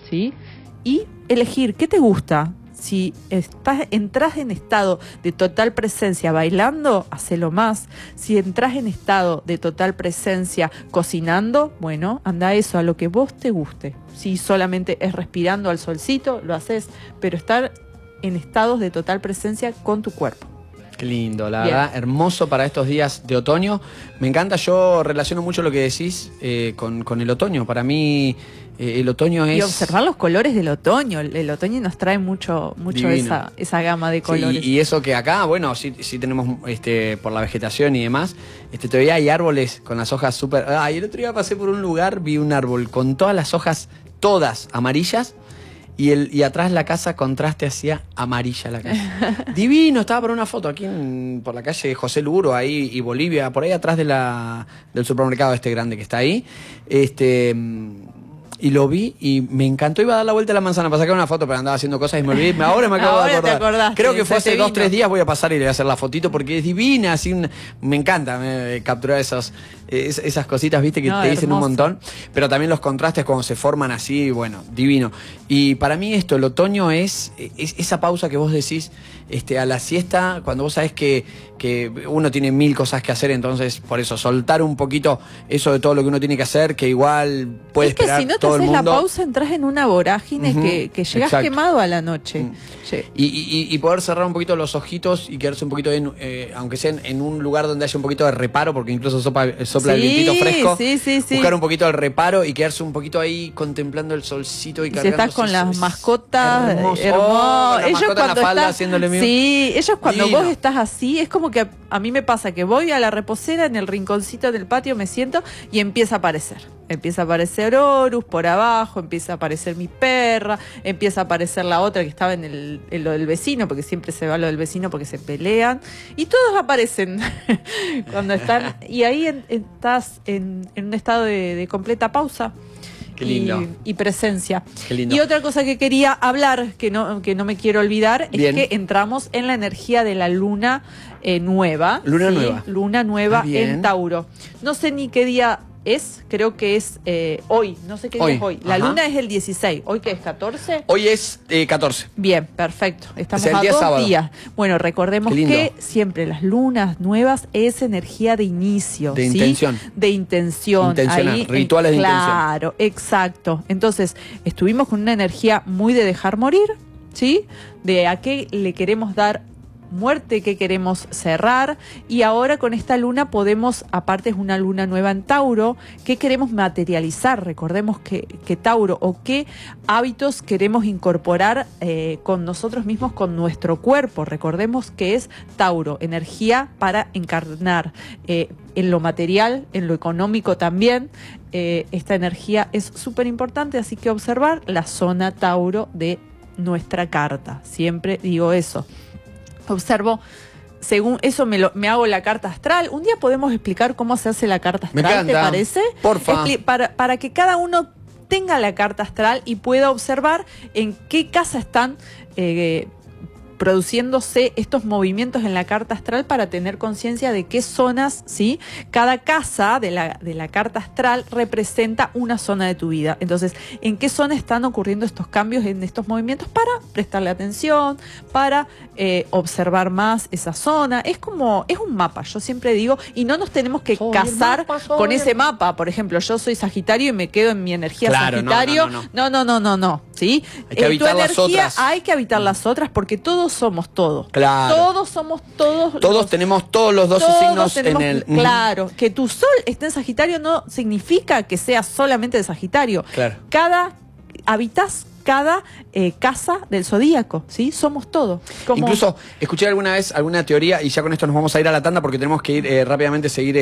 ¿sí? Y elegir qué te gusta. Si entras en estado de total presencia bailando, hacelo más. Si entras en estado de total presencia cocinando, bueno, anda eso, a lo que vos te guste. Si solamente es respirando al solcito, lo haces, pero estar en estados de total presencia con tu cuerpo. Qué lindo, la verdad, hermoso para estos días de otoño. Me encanta, yo relaciono mucho lo que decís con el otoño. Para mí el otoño es... Y observar los colores del otoño. El otoño nos trae mucho esa gama de colores. Sí, y eso que acá, bueno, sí tenemos por la vegetación y demás, todavía hay árboles con las hojas súper... el otro día pasé por un lugar, vi un árbol con todas las hojas, todas amarillas, y atrás la casa contraste hacía amarilla la casa. Divino, estaba para una foto aquí por la calle José Luguro, ahí y Bolivia, por ahí atrás del supermercado grande que está ahí. Y lo vi y me encantó. Iba a dar la vuelta a la manzana para sacar una foto, pero andaba haciendo cosas y me olvidé. Ahora me acabo de acordar. Te acordaste, creo que fue hace 2 o 3 días. Voy a pasar y le voy a hacer la fotito porque es divina. Así me encanta capturar esas cositas, viste, que te dicen un montón. Pero también los contrastes cuando se forman así, bueno, divino. Y para mí el otoño es esa pausa que vos decís a la siesta, cuando vos sabés que uno tiene 1000 cosas que hacer, entonces por eso soltar un poquito eso de todo lo que uno tiene que hacer, que igual puede esperar todo el mundo. Es que si no te haces la pausa, entras en una vorágine que llegas quemado a la noche. Sí. Y poder cerrar un poquito los ojitos y quedarse un poquito, aunque sea en un lugar donde haya un poquito de reparo, porque incluso sopla el vientito fresco. Sí. Buscar un poquito el reparo y quedarse un poquito ahí contemplando el solcito y cargándose. Si estás con las mascotas, hermoso. La mascota en la falda haciéndole mío. Sí, ellos cuando vos estás así, es como que a mí me pasa que voy a la reposera, en el rinconcito del patio me siento y empieza a aparecer. Empieza a aparecer Horus por abajo, empieza a aparecer mi perra, empieza a aparecer la otra que estaba en lo del vecino, porque siempre se va lo del vecino porque se pelean. Y todos aparecen cuando están. Y ahí estás en un estado de completa pausa. Qué lindo. Y presencia. Qué lindo. Y otra cosa que quería hablar, que no me quiero olvidar, es que entramos en la energía de la luna nueva. Luna nueva. Luna nueva en Tauro. No sé ni qué día es, creo que es hoy, no sé qué día es hoy. La luna es el 16, ¿hoy qué es, 14? Hoy es 14. Bien, perfecto, estamos a 2 días. Bueno, recordemos que siempre las lunas nuevas es energía de inicio. De intención. De intención. Intencional, rituales de intención. Claro, exacto. Entonces, estuvimos con una energía muy de dejar morir, ¿sí? De a qué le queremos dar muerte, que queremos cerrar, y ahora con esta luna podemos, aparte es una luna nueva en Tauro, ¿qué queremos materializar? Recordemos que Tauro, o qué hábitos queremos incorporar con nosotros mismos, con nuestro cuerpo. Recordemos que es Tauro, energía para encarnar en lo material, en lo económico también. Esta energía es súper importante, así que observar la zona Tauro de nuestra carta. Siempre digo eso. Observo, según eso me hago la carta astral. Un día podemos explicar cómo se hace la carta astral, ¿te parece? Porfa. Para que cada uno tenga la carta astral y pueda observar en qué casa están produciéndose estos movimientos en la carta astral, para tener conciencia de qué zonas, ¿sí? Cada casa de la carta astral representa una zona de tu vida. Entonces, ¿en qué zona están ocurriendo estos cambios en estos movimientos? Para prestarle atención, para observar más esa zona. Es un mapa, yo siempre digo, y no nos tenemos que casar con ese mapa. Por ejemplo, yo soy Sagitario y me quedo en mi energía Sagitario. No. ¿Sí? Hay que habitar las otras. Hay que habitar las otras, porque todos somos todo. Claro. Todos somos todos. Todos tenemos todos los 12 signos en el... Claro, que tu sol esté en Sagitario no significa que sea solamente de Sagitario. Claro. Habitas cada casa del zodíaco, ¿sí? Somos todo. Incluso escuché alguna vez alguna teoría, y ya con esto nos vamos a ir a la tanda porque tenemos que ir rápidamente, seguir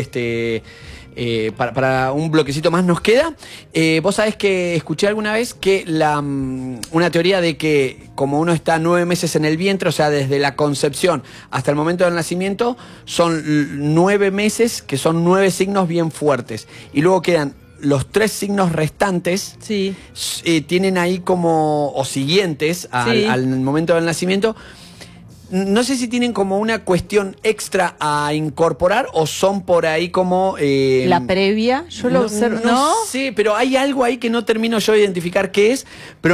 para un bloquecito más nos queda. Vos sabés que escuché alguna vez que una teoría de que como uno está 9 meses en el vientre, o sea, desde la concepción hasta el momento del nacimiento, son 9 meses que son 9 signos bien fuertes. Y luego quedan los 3 signos restantes, sí, tienen ahí como, o siguientes al momento del nacimiento. No sé si tienen como una cuestión extra a incorporar o son por ahí como... la previa, yo lo observo. No sé, pero hay algo ahí que no termino yo de identificar qué es. Pero